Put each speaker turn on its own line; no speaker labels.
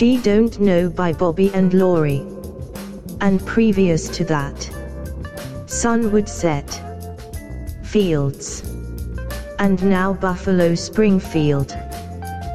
She Don't Know by Bobby and Laurie. And previous to that, Sun Would Set, Fields. And now Buffalo Springfield.